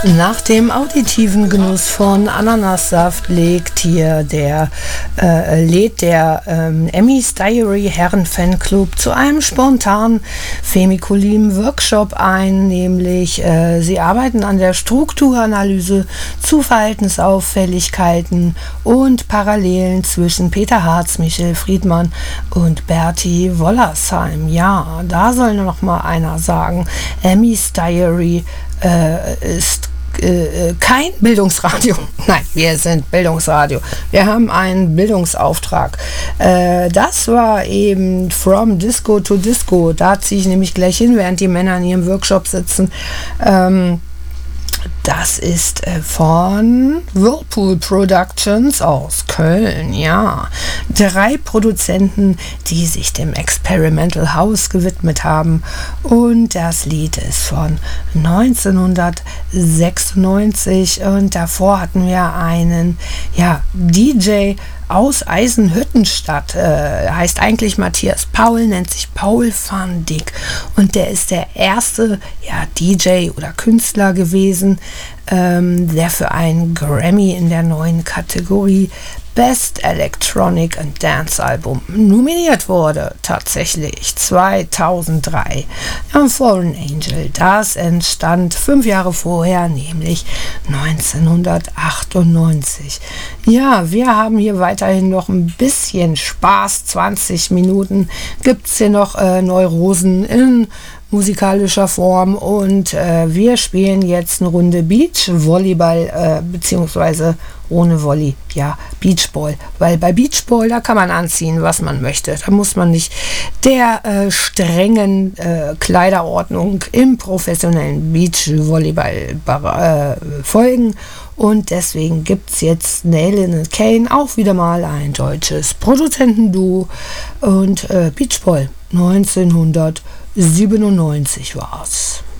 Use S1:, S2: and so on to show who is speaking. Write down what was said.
S1: Nach dem auditiven Genuss von Ananassaft lädt der Emmys Diary Herren-Fanclub zu einem spontanen Femikulim-Workshop ein, nämlich sie arbeiten an der Strukturanalyse zu Verhaltensauffälligkeiten und Parallelen zwischen Peter Hartz, Michel Friedmann und Berti Wollersheim. Ja, da soll noch mal einer sagen, Emmys Diary ist kein Bildungsradio. Nein, wir sind Bildungsradio. Wir haben einen Bildungsauftrag. Das war eben From Disco to Disco. Da ziehe ich nämlich gleich hin, während die Männer in ihrem Workshop sitzen. Das ist von Whirlpool Productions aus Köln, ja. 3 Produzenten, die sich dem Experimental House gewidmet haben. Und das Lied ist von 1996. Und davor hatten wir einen, DJ aus Eisenhüttenstadt, heißt eigentlich Matthias Paul, nennt sich Paul van Dyck und der ist der erste DJ oder Künstler gewesen, der für einen Grammy in der neuen Kategorie Best Electronic and Dance Album nominiert wurde, tatsächlich 2003. Fallen Angel, das entstand 5 Jahre vorher, nämlich 1998. Ja, wir haben hier weiterhin noch ein bisschen Spaß, 20 Minuten gibt es hier noch Neurosen in musikalischer Form und wir spielen jetzt eine Runde Beachvolleyball, beziehungsweise ohne Volley, Beachball, weil bei Beachball, da kann man anziehen, was man möchte. Da muss man nicht der strengen Kleiderordnung im professionellen Beachvolleyball folgen und deswegen gibt es jetzt Nayland und Kane, auch wieder mal ein deutsches Produzentenduo und Beachball 1997 war's.